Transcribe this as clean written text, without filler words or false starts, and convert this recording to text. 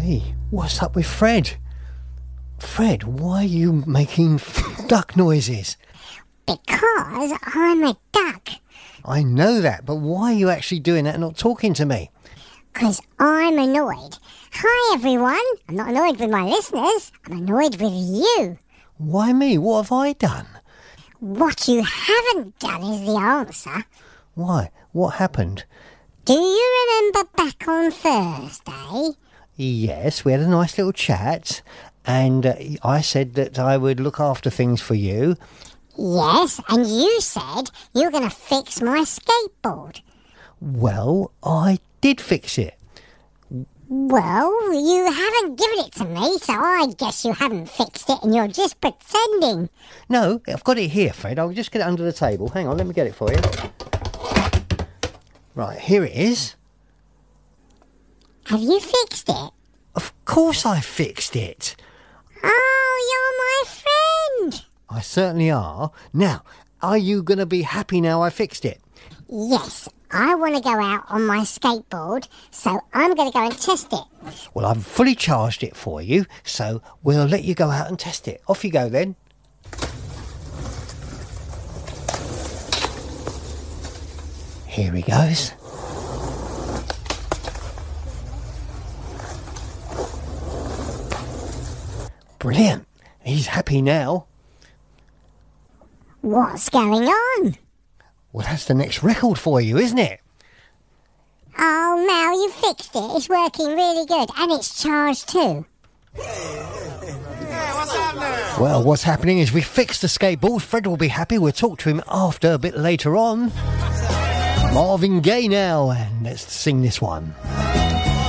Hey, what's up with Fred? Fred, why are you making duck noises? Because I'm a duck. I know that, but why are you actually doing that and not talking to me? Because I'm annoyed. Hi, everyone. I'm not annoyed with my listeners. I'm annoyed with you. Why me? What have I done? What you haven't done is the answer. Why? What happened? Do you remember back on Thursday? Yes, we had a nice little chat, and I said that I would look after things for you. Yes, and you said you were going to fix my skateboard. Well, I did fix it. Well, you haven't given it to me, so I guess you haven't fixed it and you're just pretending. No, I've got it here, Fred. I'll just get it under the table. Hang on, let me get it for you. Right, here it is. Have you fixed it? Of course I fixed it. Oh, you're my friend. I certainly are. Now, are you going to be happy now I fixed it? Yes, I want to go out on my skateboard, so I'm going to go and test it. Well, I've fully charged it for you, so we'll let you go out and test it. Off you go then. Here he goes. Brilliant. He's happy now. What's going on? Well, that's the next record for you, isn't it? Oh, now you fixed it. It's working really good, and it's charged too. Well, what's happening is we fixed the skateboard. Fred will be happy. We'll talk to him after a bit later on. Marvin Gaye now, and let's sing this one.